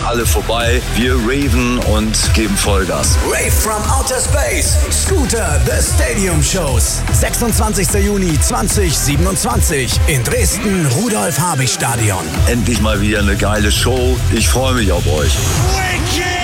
alle vorbei. Wir raven und geben Vollgas. Rave from Outer Space. Scooter The Stadium Shows. 26. Juni 2027 in Dresden, Rudolf-Habich-Stadion. Endlich mal wieder eine geile Show. Ich freue mich auf euch.